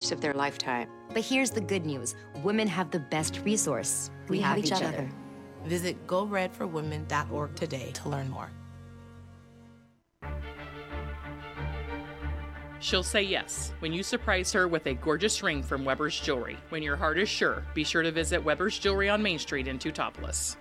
choice of their lifetime. But here's the good news. Women have the best resource. We have each other. Visit GoRedForWomen.org today to learn more. She'll say yes when you surprise her with a gorgeous ring from Weber's Jewelry. When your heart is sure, be sure to visit Weber's Jewelry on Main Street in Teutopolis.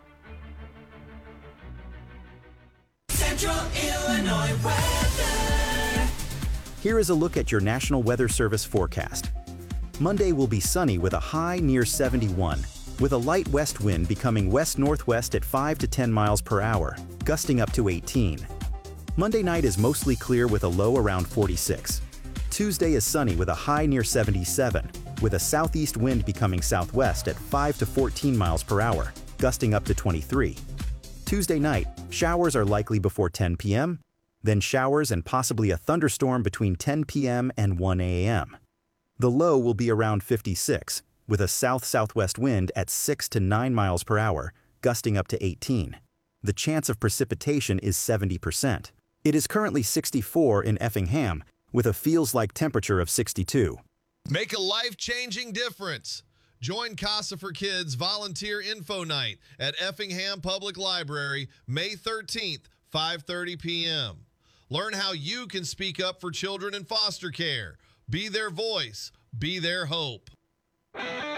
Central Illinois weather. Here is a look at your National Weather Service forecast. Monday will be sunny with a high near 71, with a light west wind becoming west-northwest at 5 to 10 miles per hour, gusting up to 18. Monday night is mostly clear with a low around 46. Tuesday is sunny with a high near 77, with a southeast wind becoming southwest at 5 to 14 miles per hour, gusting up to 23. Tuesday night, showers are likely before 10 p.m., then showers and possibly a thunderstorm between 10 p.m. and 1 a.m. The low will be around 56, with a south-southwest wind at 6 to 9 miles per hour, gusting up to 18. The chance of precipitation is 70%. It is currently 64 in Effingham, with a feels-like temperature of 62. Make a life-changing difference. Join Casa for Kids Volunteer Info Night at Effingham Public Library, May 13th, 5:30 p.m. Learn how you can speak up for children in foster care. Be their voice. Be their hope.